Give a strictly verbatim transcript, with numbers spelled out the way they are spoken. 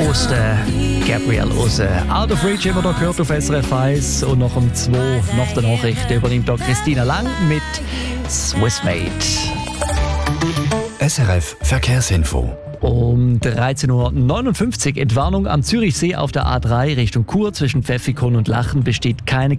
aus der Gabrielle raus. Out of Reach immer noch gehört auf S R F eins und nach um zwei, nach der Nachricht, übernimmt da Christina Lang mit Swissmade. S R F Verkehrsinfo. Um dreizehn Uhr neunundfünfzig Entwarnung am Zürichsee auf der A drei Richtung Chur zwischen Pfäffikon und Lachen besteht keine